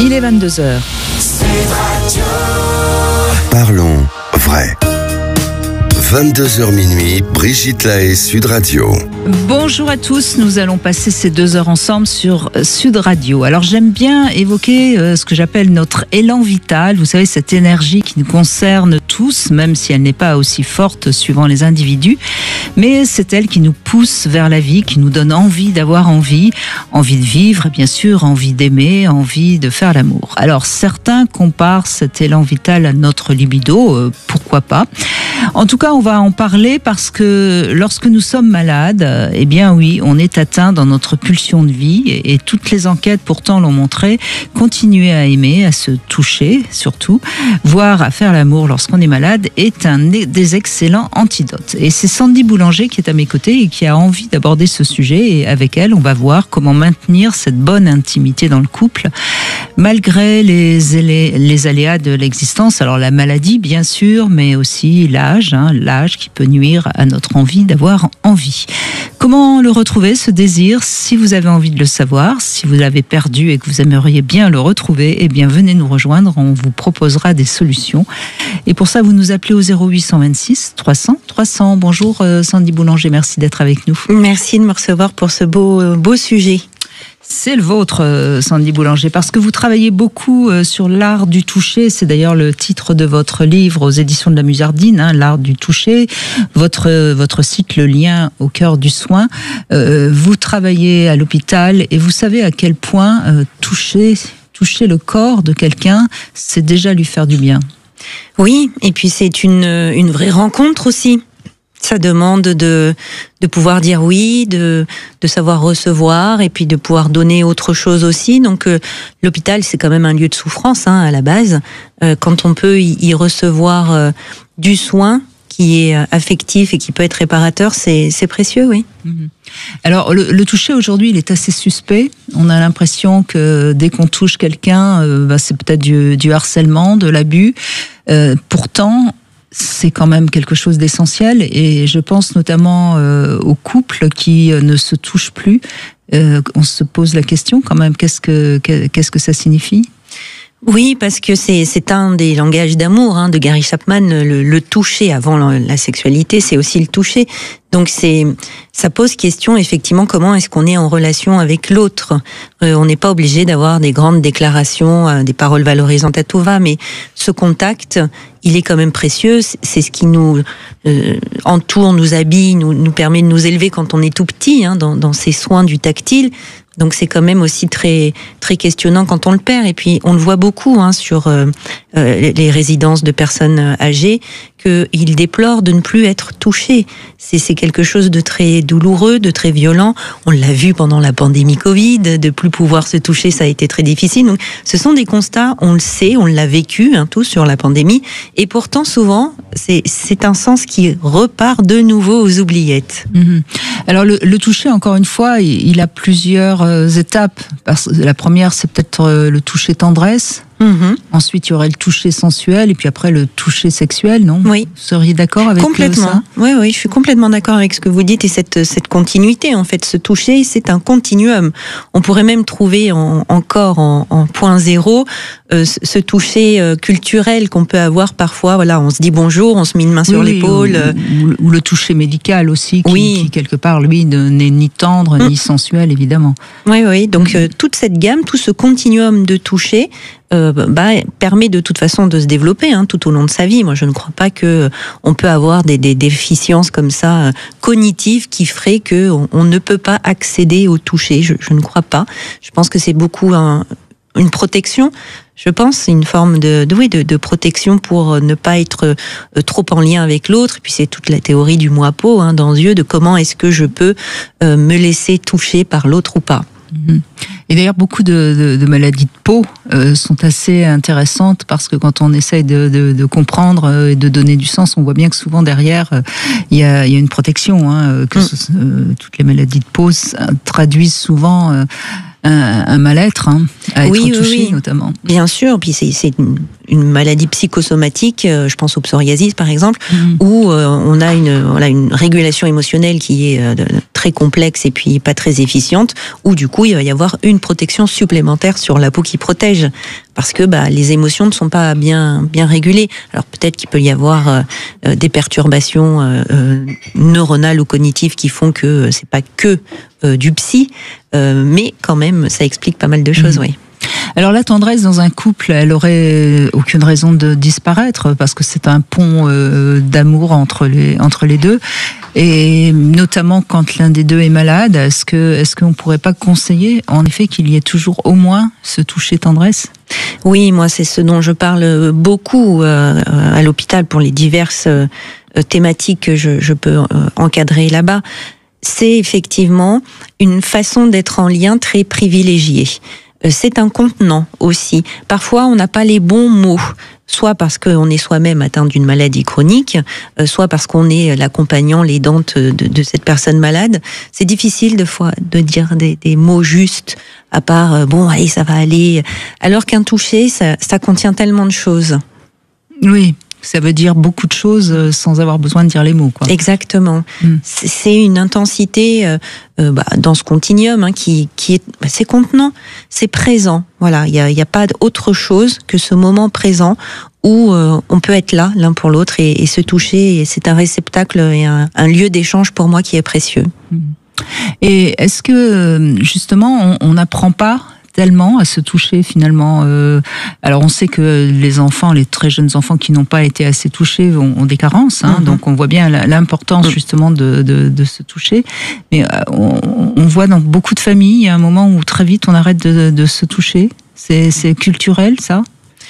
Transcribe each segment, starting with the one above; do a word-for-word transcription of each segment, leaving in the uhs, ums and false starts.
Il est vingt-deux heures. Parlons vrai. vingt-deux heures minuit, Brigitte Lahaie, Sud Radio. Bonjour à tous, nous allons passer ces deux heures ensemble sur Sud Radio. Alors j'aime bien évoquer euh, ce que j'appelle notre élan vital, vous savez, cette énergie qui nous concerne tous, même si elle n'est pas aussi forte suivant les individus, mais c'est elle qui nous pousse vers la vie, qui nous donne envie d'avoir envie, envie de vivre, bien sûr, envie d'aimer, envie de faire l'amour. Alors certains comparent cet élan vital à notre libido, euh, pourquoi pas. En tout cas, on va en parler parce que lorsque nous sommes malades, eh bien oui, on est atteint dans notre pulsion de vie et, et toutes les enquêtes pourtant l'ont montré, continuer à aimer, à se toucher surtout, voire à faire l'amour lorsqu'on est malade est un des excellents antidotes. Et c'est Sandy Boulanger qui est à mes côtés et qui a envie d'aborder ce sujet et avec elle, on va voir comment maintenir cette bonne intimité dans le couple malgré les, les aléas de l'existence. Alors la maladie bien sûr, mais aussi l'âge, hein, l'âge qui peut nuire à notre envie d'avoir envie. Comment le retrouver, ce désir? Si vous avez envie de le savoir, si vous l'avez perdu et que vous aimeriez bien le retrouver, eh bien venez nous rejoindre, on vous proposera des solutions. Et pour ça, vous nous appelez au zéro huit cent vingt-six trois cents trois cents. Bonjour euh, Sandy Boulanger, merci d'être avec nous. Merci de me recevoir pour ce beau, beau sujet. C'est le vôtre, Sandy Boulanger, parce que vous travaillez beaucoup sur l'art du toucher. C'est d'ailleurs le titre de votre livre aux éditions de la Musardine, hein, l'art du toucher. Votre votre site, Le Lien au cœur du soin. Euh, vous travaillez à l'hôpital et vous savez à quel point euh, toucher toucher le corps de quelqu'un, c'est déjà lui faire du bien. Oui, et puis c'est une une vraie rencontre aussi. Ça demande de de pouvoir dire oui, de de savoir recevoir et puis de pouvoir donner autre chose aussi. Donc euh, l'hôpital, c'est quand même un lieu de souffrance hein, à la base. Euh, quand on peut y, y recevoir euh, du soin qui est affectif et qui peut être réparateur, c'est c'est précieux, oui. Mmh. Alors le, le toucher aujourd'hui, il est assez suspect. On a l'impression que dès qu'on touche quelqu'un, euh, bah, c'est peut-être du, du harcèlement, de l'abus. Euh, pourtant, c'est quand même quelque chose d'essentiel et je pense notamment euh, aux couples qui euh, ne se touchent plus. Euh, on se pose la question quand même, qu'est-ce que, qu'est-ce que ça signifie ? Oui, parce que c'est c'est un des langages d'amour hein, de Gary Chapman, le, le toucher avant la, la sexualité, c'est aussi le toucher. Donc c'est ça pose question effectivement comment est-ce qu'on est en relation avec l'autre. Euh, on n'est pas obligé d'avoir des grandes déclarations, euh, des paroles valorisantes à tout va, mais ce contact, il est quand même précieux. C'est ce qui nous euh, entoure, nous habille, nous nous permet de nous élever quand on est tout petit, hein, dans dans ces soins du tactile. Donc c'est quand même aussi très très questionnant quand on le perd. Et puis on le voit beaucoup hein, sur euh, euh, les résidences de personnes âgées qu'ils déplorent de ne plus être touchés. C'est c'est quelque chose de très douloureux, de très violent. On l'a vu pendant la pandémie Covid, de plus pouvoir se toucher, ça a été très difficile. Donc ce sont des constats, on le sait, on l'a vécu hein, tous sur la pandémie. Et pourtant souvent c'est c'est un sens qui repart de nouveau aux oubliettes. Mmh. Alors le, le toucher, encore une fois, il, il a plusieurs étapes. La première, c'est peut-être le toucher tendresse. Mmh. Ensuite, il y aurait le toucher sensuel et puis après le toucher sexuel, non ? Oui. Vous seriez d'accord avec complètement. ça ? Oui, oui, je suis complètement d'accord avec ce que vous dites et cette cette continuité. En fait, ce toucher, c'est un continuum. On pourrait même trouver en, encore en, en point zéro euh, ce toucher euh, culturel qu'on peut avoir parfois. Voilà, on se dit bonjour, on se met une main sur oui, l'épaule. Ou, ou, ou le toucher médical aussi, qui, oui. qui quelque part lui n'est ni tendre mmh. ni sensuel évidemment. Oui, oui. Donc mmh. euh, toute cette gamme, tout ce continuum de toucher. Euh, bah, permet de toute façon de se développer hein, tout au long de sa vie. Moi, je ne crois pas que on peut avoir des, des déficiences comme ça euh, cognitives qui feraient que on, on ne peut pas accéder au toucher. Je, je ne crois pas. Je pense que c'est beaucoup un, une protection. Je pense c'est une forme de, de oui de, de protection pour ne pas être euh, trop en lien avec l'autre. Et puis c'est toute la théorie du moi-peau hein, dans Dieu de comment est-ce que je peux euh, me laisser toucher par l'autre ou pas. Et d'ailleurs, beaucoup de, de, de maladies de peau euh, sont assez intéressantes parce que quand on essaye de, de, de comprendre et de donner du sens, on voit bien que souvent derrière, euh, il y a, il y a une protection. Hein, que ce, euh, toutes les maladies de peau traduisent souvent euh, un, un mal-être hein, à être oui, touché, oui, oui. notamment. Bien sûr, puis c'est, c'est une, une maladie psychosomatique, euh, je pense au psoriasis par exemple, mmh. où euh, on a une, voilà, une régulation émotionnelle qui est euh, de, très très complexe et puis pas très efficiente, où du coup il va y avoir une protection supplémentaire sur la peau qui protège, parce que bah, les émotions ne sont pas bien bien régulées. Alors peut-être qu'il peut y avoir euh, des perturbations euh, euh, neuronales ou cognitives qui font que c'est pas que euh, du psy, euh, mais quand même ça explique pas mal de choses, mmh. oui. Alors la tendresse dans un couple, elle aurait aucune raison de disparaître parce que c'est un pont euh, d'amour entre les entre les deux, et notamment quand l'un des deux est malade. Est-ce que est-ce qu'on pourrait pas conseiller en effet qu'il y ait toujours au moins ce toucher tendresse? Oui, moi c'est ce dont je parle beaucoup euh, à l'hôpital pour les diverses euh, thématiques que je, je peux euh, encadrer là-bas. C'est effectivement une façon d'être en lien très privilégiée. C'est un contenant aussi. Parfois, on n'a pas les bons mots, soit parce qu'on est soi-même atteint d'une maladie chronique, soit parce qu'on est l'accompagnant, l'aidante de, de cette personne malade. C'est difficile de fois de dire des, des mots justes, à part bon, allez, ça va aller. Alors qu'un toucher, ça, ça contient tellement de choses. Oui. Ça veut dire beaucoup de choses sans avoir besoin de dire les mots, quoi. Exactement. Mm. C'est une intensité euh, euh, bah, dans ce continuum hein, qui, qui est, bah, c'est contenant, c'est présent. Voilà, il y a, il y a pas autre chose que ce moment présent où euh, on peut être là l'un pour l'autre et, et se toucher. Et c'est un réceptacle et un, un lieu d'échange pour moi qui est précieux. Mm. Et est-ce que justement on n'apprend pas tellement à se toucher finalement. Euh, alors on sait que les enfants, les très jeunes enfants qui n'ont pas été assez touchés ont, ont des carences, hein, mm-hmm. donc on voit bien l'importance justement de, de, de se toucher. Mais on, on voit dans beaucoup de familles, il y a un moment où très vite on arrête de, de se toucher. C'est, c'est culturel ça ?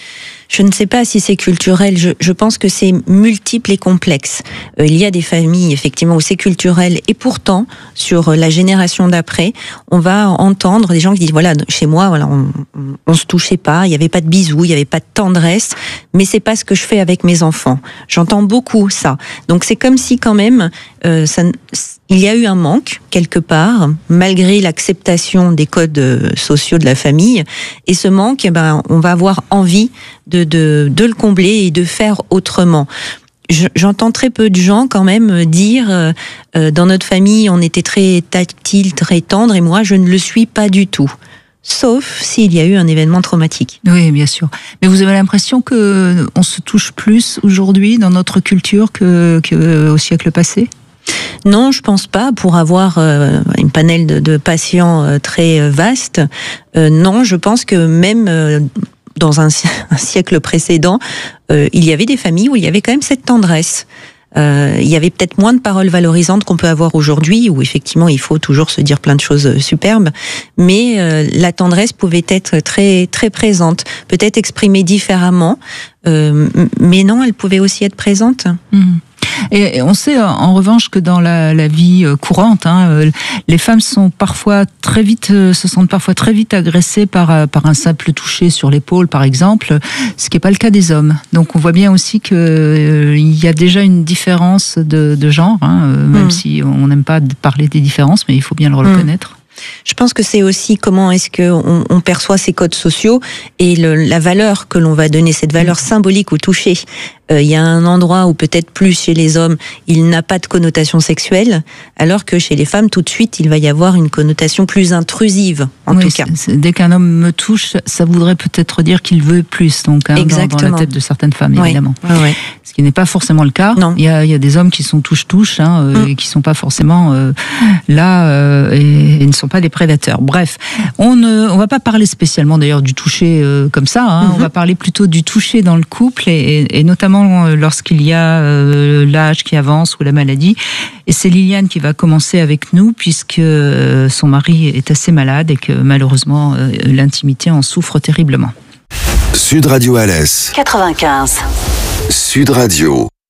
Je ne sais pas si c'est culturel, je, je pense que c'est multiple et complexe. Euh, il y a des familles, effectivement, où c'est culturel, et pourtant, sur la génération d'après, on va entendre des gens qui disent, voilà, chez moi, voilà, on, on, on se touchait pas, il n'y avait pas de bisous, il n'y avait pas de tendresse, mais c'est pas ce que je fais avec mes enfants. J'entends beaucoup ça. Donc c'est comme si, quand même, euh, ça, il y a eu un manque, quelque part, malgré l'acceptation des codes sociaux de la famille, et ce manque, eh ben, on va avoir envie de De, de le combler et de faire autrement. Je, j'entends très peu de gens quand même dire euh, euh, dans notre famille on était très tactile, très tendre, et moi je ne le suis pas du tout. Sauf s'il y a eu un événement traumatique. Oui, bien sûr. Mais vous avez l'impression que on se touche plus aujourd'hui dans notre culture que, que au siècle passé ? Non, je pense pas. Pour avoir euh, une panel de, de patients euh, très vaste, euh, non, je pense que même euh, dans un, un siècle précédent, euh, il y avait des familles où il y avait quand même cette tendresse. Euh, il y avait peut-être moins de paroles valorisantes qu'on peut avoir aujourd'hui, où effectivement il faut toujours se dire plein de choses superbes, mais euh, la tendresse pouvait être très très présente, peut-être exprimée différemment, euh, mais non, elle pouvait aussi être présente. Mmh. Et on sait en revanche que dans la, la vie courante, hein, les femmes sont parfois très vite, se sentent parfois très vite agressées par, par un simple toucher sur l'épaule, par exemple, ce qui n'est pas le cas des hommes. Donc on voit bien aussi qu'il euh, y a déjà une différence de, de genre, hein, même mmh. si on n'aime pas parler des différences, mais il faut bien le reconnaître. Mmh. Je pense que c'est aussi comment est-ce qu'on on perçoit ces codes sociaux et le, la valeur que l'on va donner, cette valeur symbolique au toucher. Il euh, y a un endroit où peut-être plus chez les hommes, il n'a pas de connotation sexuelle, alors que chez les femmes, tout de suite, il va y avoir une connotation plus intrusive, en oui, tout cas. C'est, c'est, dès qu'un homme me touche, ça voudrait peut-être dire qu'il veut plus, donc hein, dans, dans la tête de certaines femmes, évidemment. Oui, oui, oui. Ce qui n'est pas forcément le cas. Non. Il y a, il y a des hommes qui sont touche-touche, hein, euh, mm. et qui sont pas forcément euh, là euh, et, et ne sont pas des prédateurs. Bref, on ne, on va pas parler spécialement d'ailleurs du toucher euh, comme ça. Hein, mm-hmm. On va parler plutôt du toucher dans le couple et, et, et notamment lorsqu'il y a euh, l'âge qui avance ou la maladie. Et c'est Liliane qui va commencer avec nous puisque euh, son mari est assez malade et que malheureusement euh, l'intimité en souffre terriblement. Sud Radio Alès quatre-vingt-quinze. Sud Radio.